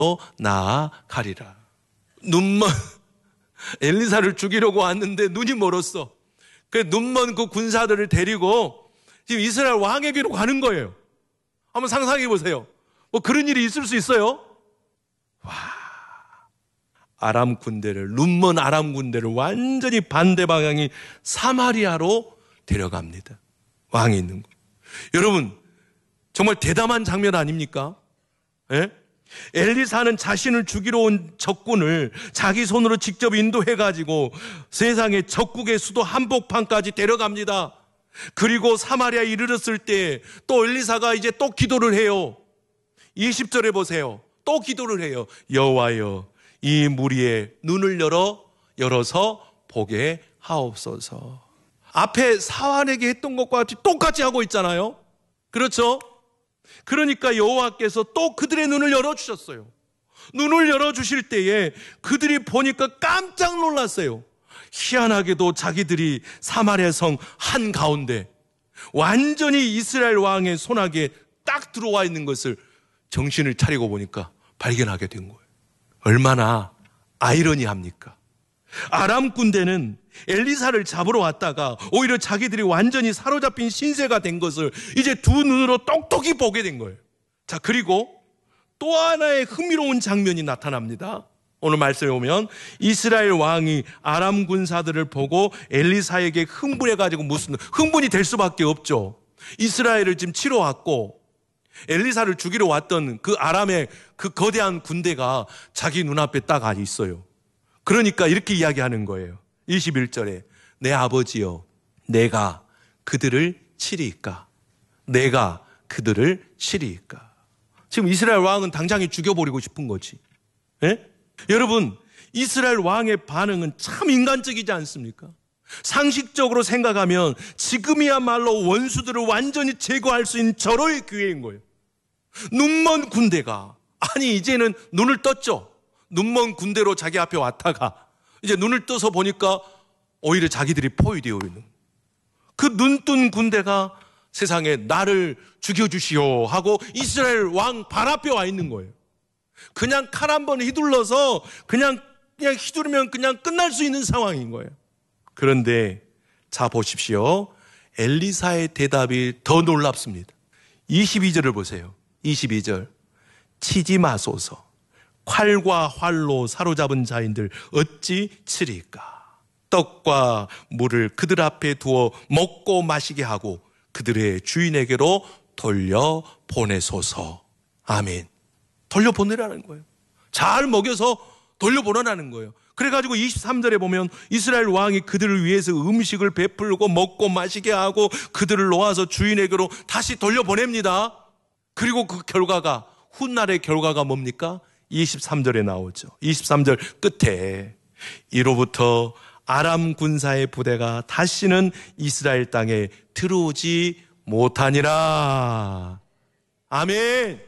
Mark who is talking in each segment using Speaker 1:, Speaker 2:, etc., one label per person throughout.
Speaker 1: 나아가리라. 눈먼 엘리사를 죽이려고 왔는데 눈이 멀었어. 그 눈먼 그 군사들을 데리고 지금 이스라엘 왕에게로 가는 거예요. 한번 상상해 보세요. 뭐 그런 일이 있을 수 있어요? 와, 아람 군대를, 눈먼 아람 군대를 완전히 반대 방향이 사마리아로 데려갑니다. 왕이 있는 거. 여러분, 정말 대담한 장면 아닙니까? 예? 엘리사는 자신을 죽이러 온 적군을 자기 손으로 직접 인도해가지고 세상의 적국의 수도 한복판까지 데려갑니다. 그리고 사마리아에 이르렀을 때 또 엘리사가 이제 또 기도를 해요. 20절에 보세요. 또 기도를 해요. 여호와여, 이 무리의 눈을 열어서 보게 하옵소서. 앞에 사환에게 했던 것과 같이 똑같이 하고 있잖아요. 그렇죠? 그러니까 여호와께서 또 그들의 눈을 열어주셨어요. 눈을 열어주실 때에 그들이 보니까 깜짝 놀랐어요. 희한하게도 자기들이 사마리아 성 한가운데 완전히 이스라엘 왕의 손아귀에 딱 들어와 있는 것을 정신을 차리고 보니까 발견하게 된 거예요. 얼마나 아이러니합니까? 아람 군대는 엘리사를 잡으러 왔다가 오히려 자기들이 완전히 사로잡힌 신세가 된 것을 이제 두 눈으로 똑똑히 보게 된 거예요. 자, 그리고 또 하나의 흥미로운 장면이 나타납니다. 오늘 말씀에 보면 이스라엘 왕이 아람 군사들을 보고 엘리사에게 흥분해가지고 무슨 흥분이 될 수밖에 없죠. 이스라엘을 지금 치러 왔고 엘리사를 죽이러 왔던 그 아람의 그 거대한 군대가 자기 눈앞에 딱 있어요. 그러니까 이렇게 이야기하는 거예요. 21절에 내 아버지여, 내가 그들을 치리이까? 내가 그들을 치리이까? 지금 이스라엘 왕은 당장에 죽여버리고 싶은 거지. 예? 여러분, 이스라엘 왕의 반응은 참 인간적이지 않습니까? 상식적으로 생각하면 지금이야말로 원수들을 완전히 제거할 수 있는 절호의 기회인 거예요. 눈먼 군대가, 아니 이제는 눈을 떴죠. 눈먼 군대로 자기 앞에 왔다가 이제 눈을 떠서 보니까 오히려 자기들이 포위되어 있는, 그 눈뜬 군대가 세상에 나를 죽여주시오 하고 이스라엘 왕 발 앞에 와 있는 거예요. 그냥 칼 한 번 휘둘러서 그냥 휘두르면 그냥 끝날 수 있는 상황인 거예요. 그런데 자 보십시오. 엘리사의 대답이 더 놀랍습니다. 22절을 보세요. 22절. 치지 마소서. 칼과 활로 사로잡은 자인들 어찌 치리까? 떡과 물을 그들 앞에 두어 먹고 마시게 하고 그들의 주인에게로 돌려보내소서. 아멘. 돌려보내라는 거예요. 잘 먹여서 돌려보내라는 거예요. 그래가지고 23절에 보면 이스라엘 왕이 그들을 위해서 음식을 베풀고 먹고 마시게 하고 그들을 놓아서 주인에게로 다시 돌려보냅니다. 그리고 그 결과가, 훗날의 결과가 뭡니까? 23절에 나오죠. 23절 끝에 이로부터 아람 군사의 부대가 다시는 이스라엘 땅에 들어오지 못하니라. 아멘.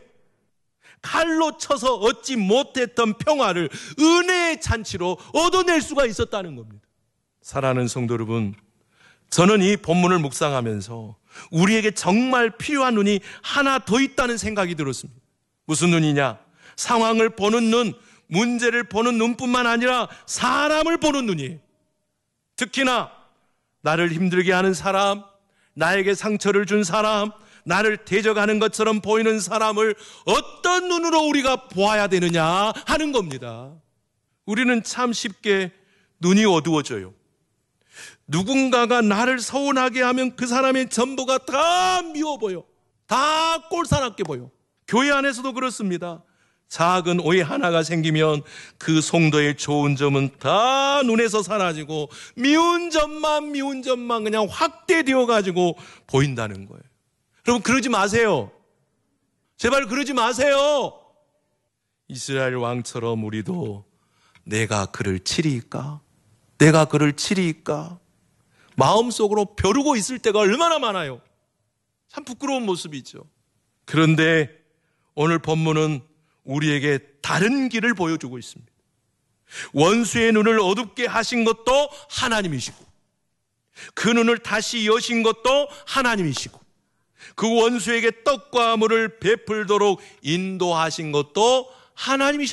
Speaker 1: 칼로 쳐서 얻지 못했던 평화를 은혜의 잔치로 얻어낼 수가 있었다는 겁니다. 사랑하는 성도 여러분, 저는 이 본문을 묵상하면서 우리에게 정말 필요한 눈이 하나 더 있다는 생각이 들었습니다. 무슨 눈이냐? 상황을 보는 눈, 문제를 보는 눈뿐만 아니라 사람을 보는 눈이에요. 특히나 나를 힘들게 하는 사람, 나에게 상처를 준 사람, 나를 대적하는 것처럼 보이는 사람을 어떤 눈으로 우리가 보아야 되느냐 하는 겁니다. 우리는 참 쉽게 눈이 어두워져요. 누군가가 나를 서운하게 하면 그 사람의 전부가 다 미워 보여. 다 꼴사납게 보여. 교회 안에서도 그렇습니다. 작은 오해 하나가 생기면 그 성도의 좋은 점은 다 눈에서 사라지고 미운 점만 그냥 확대되어 가지고 보인다는 거예요. 여러분, 그러지 마세요. 제발 그러지 마세요. 이스라엘 왕처럼 우리도 내가 그를 치리이까? 내가 그를 치리이까? 마음속으로 벼르고 있을 때가 얼마나 많아요. 참 부끄러운 모습이죠. 그런데 오늘 본문은 우리에게 다른 길을 보여주고 있습니다. 원수의 눈을 어둡게 하신 것도 하나님이시고 그 눈을 다시 여신 것도 하나님이시고 그 원수에게 떡과 물을 베풀도록 인도하신 것도 하나님이셨